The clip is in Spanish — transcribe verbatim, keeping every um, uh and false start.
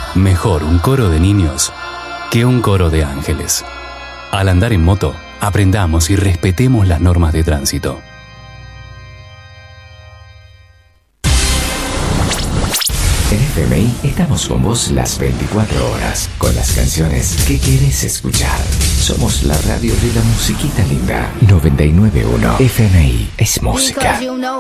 Mejor un coro de niños que un coro de ángeles. Al andar en moto, aprendamos y respetemos las normas de tránsito. En F M I estamos con vos las veinticuatro horas, con las canciones que querés escuchar. Somos la radio de la musiquita linda. noventa y nueve punto uno F M I es música.